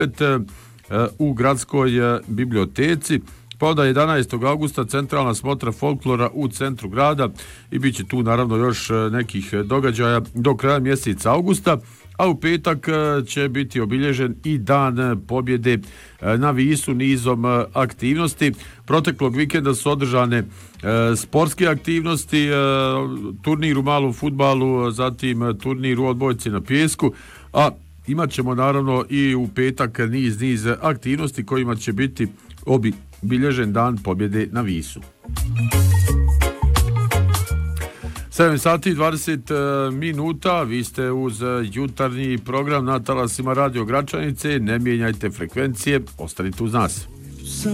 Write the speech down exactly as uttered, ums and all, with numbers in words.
u gradskoj biblioteci. Pa onda jedanaestog augusta centralna smotra folklora u centru grada i bit će tu naravno još nekih događaja do kraja mjeseca augusta, a u petak će biti obilježen i dan pobjede na Visu nizom aktivnosti. Proteklog vikenda su održane sportske aktivnosti, turnir u malom fudbalu, zatim turnir u odbojci na pijesku, a imat ćemo naravno i u petak niz niz aktivnosti kojima će biti obilježen dan pobjede na Visu. sedam sati i dvadeset minuta, vi ste uz jutarnji program na talasima Radio Gračanice, ne mijenjajte frekvencije, ostanite uz nas.